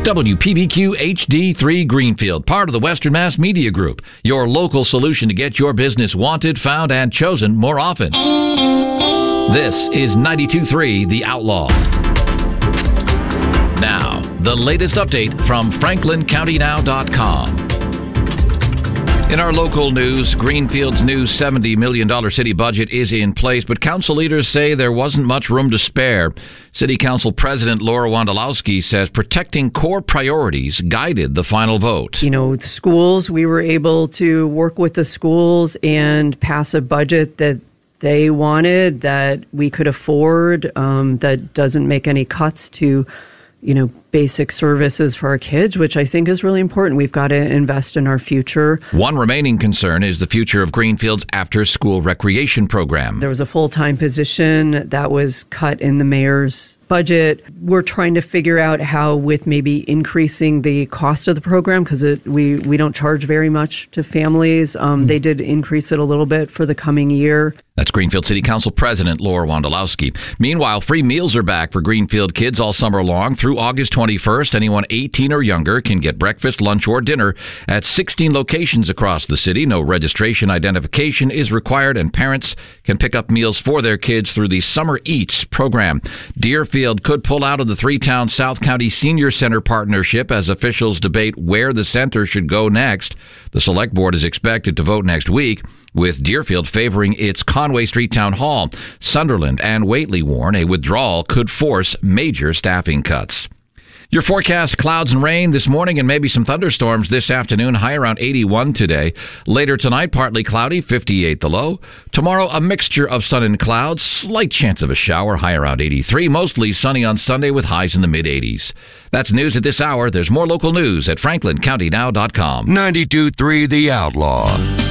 WPVQ HD3 Greenfield, part of the Western Mass Media Group, your local solution to get your business wanted, found, and chosen more often. This is 92.3 The Outlaw. Now, the latest update from FranklinCountyNow.com. In our local news, Greenfield's new $70 million city budget is in place, but council leaders say there wasn't much room to spare. City Council President Laura Wondolowski says protecting core priorities guided the final vote. You know, schools, we were able to work with the schools and pass a budget that they wanted, that we could afford, that doesn't make any cuts to, basic services for our kids, which I think is really important. We've got to invest in our future. One remaining concern is the future of Greenfield's after-school recreation program. There was a full-time position that was cut in the mayor's budget. We're trying to figure out how, with maybe increasing the cost of the program, because we don't charge very much to families. They did increase it a little bit for the coming year. That's Greenfield City Council President Laura Wondolowski. Meanwhile, free meals are back for Greenfield kids all summer long. Through August 21st, anyone 18 or younger can get breakfast, lunch, or dinner at 16 locations across the city. No registration identification is required, and parents can pick up meals for their kids through the Summer Eats program. Deerfield could pull out of the three-town South County Senior Center partnership as officials debate where the center should go next. The Select Board is expected to vote next week, with Deerfield favoring its Conway Street Town Hall. Sunderland and Whately warn a withdrawal could force major staffing cuts. Your forecast: clouds and rain this morning and maybe some thunderstorms this afternoon. High around 81 today. Later tonight, partly cloudy, 58 the low. Tomorrow, a mixture of sun and clouds. Slight chance of a shower, high around 83. Mostly sunny on Sunday with highs in the mid-80s. That's news at this hour. There's more local news at FranklinCountyNow.com. 92.3 The Outlaw.